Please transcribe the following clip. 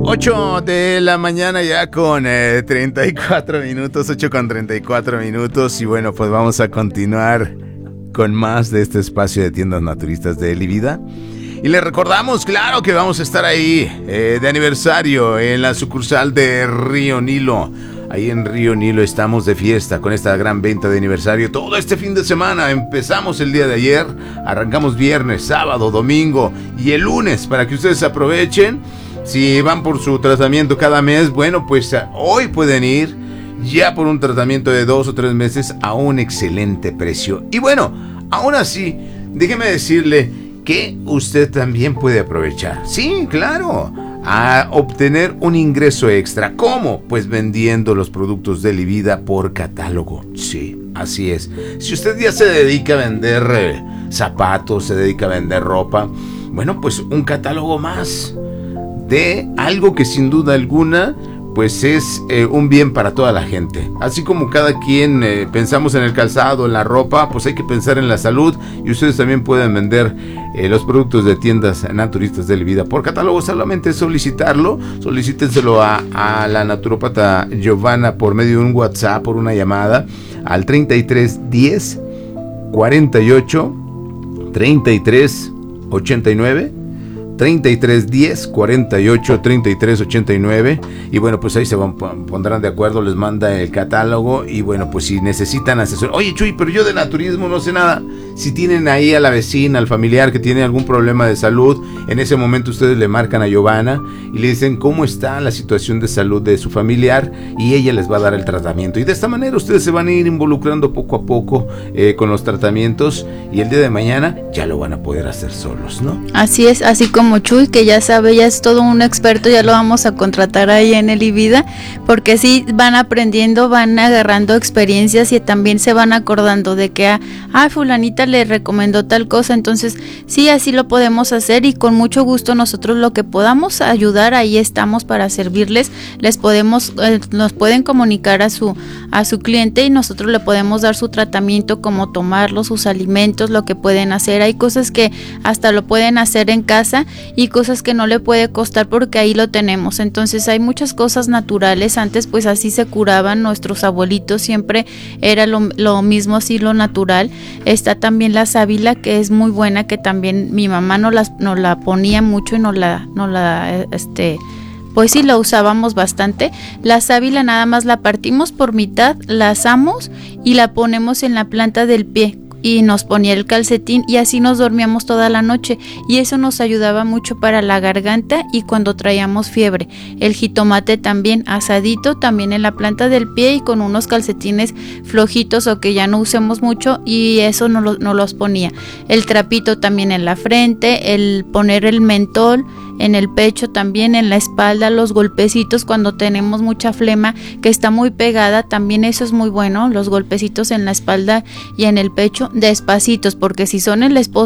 8 de la mañana ya con 34 minutos, 8 con 34 minutos. Y bueno, pues vamos a continuar con más de este espacio de tiendas naturistas de Elivida. Y les recordamos, claro, que vamos a estar ahí de aniversario en la sucursal de Río Nilo. Ahí en Río Nilo estamos de fiesta con esta gran venta de aniversario. Todo este fin de semana, empezamos el día de ayer, arrancamos viernes, sábado, domingo y el lunes para que ustedes aprovechen. Si van por su tratamiento cada mes, bueno, pues hoy pueden ir ya por un tratamiento de 2 o 3 meses a un excelente precio. Y bueno, aún así, déjeme decirle que usted también puede aprovechar. Sí, claro, a obtener un ingreso extra. ¿Cómo? Pues vendiendo los productos de Elivida por catálogo. Sí, así es. Si usted ya se dedica a vender zapatos, se dedica a vender ropa, bueno, pues un catálogo más de algo que sin duda alguna pues es un bien para toda la gente. Así como cada quien pensamos en el calzado, en la ropa, pues hay que pensar en la salud. Y ustedes también pueden vender los productos de tiendas naturistas de Elivida por catálogo. Solamente solicitarlo, solicítenselo a la naturópata Giovanna por medio de un WhatsApp, por una llamada al 33 10 48 33 89 33 10 48 33 89. Y bueno, pues ahí se pondrán de acuerdo, les manda el catálogo. Y bueno, pues si necesitan asesor, oye Chuy, pero yo de naturismo no sé nada. Si tienen ahí a la vecina, al familiar que tiene algún problema de salud, en ese momento ustedes le marcan a Giovanna y le dicen cómo está la situación de salud de su familiar, y ella les va a dar el tratamiento. Y de esta manera ustedes se van a ir involucrando poco a poco con los tratamientos, y el día de mañana ya lo van a poder hacer solos, ¿no? Así es, así como Chuy, que ya sabe, ya es todo un experto, ya lo vamos a contratar ahí en Elivida, porque sí van aprendiendo, van agarrando experiencias y también se van acordando de que fulanita le recomendó tal cosa. Entonces sí, así lo podemos hacer, y con mucho gusto nosotros lo que podamos ayudar, ahí estamos para servirles. Les podemos, nos pueden comunicar a su cliente y nosotros le podemos dar su tratamiento, cómo tomarlo, sus alimentos, lo que pueden hacer. Hay cosas que hasta lo pueden hacer en casa y cosas que no le puede costar porque ahí lo tenemos. Entonces hay muchas cosas naturales. Antes pues así se curaban nuestros abuelitos, siempre era lo mismo, así lo natural. Está también la sábila, que es muy buena, que también mi mamá nos la ponía mucho y pues sí, la usábamos bastante. La sábila nada más la partimos por mitad, la asamos y la ponemos en la planta del pie, y nos ponía el calcetín y así nos dormíamos toda la noche, y eso nos ayudaba mucho para la garganta y cuando traíamos fiebre. El jitomate también asadito, también en la planta del pie y con unos calcetines flojitos o que ya no usemos mucho, y eso no los ponía. El trapito también en la frente, el poner el mentol en el pecho, también en la espalda, los golpecitos cuando tenemos mucha flema que está muy pegada, también eso es muy bueno, los golpecitos en la espalda y en el pecho, despacitos, porque si son en la